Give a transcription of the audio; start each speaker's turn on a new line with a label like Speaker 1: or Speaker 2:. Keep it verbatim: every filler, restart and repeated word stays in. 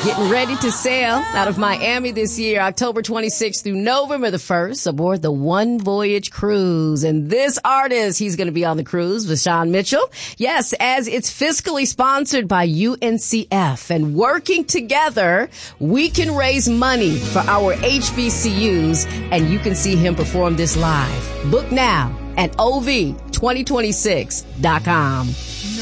Speaker 1: Getting ready to sail out of Miami this year, October twenty-sixth through November the first, aboard the One Voyage Cruise. And this artist, he's going to be on the cruise with Sean Mitchell. Yes, as it's fiscally sponsored by U N C F. And working together, we can raise money for our H B C Us, and you can see him perform this live. Book now at O V twenty twenty-six dot com.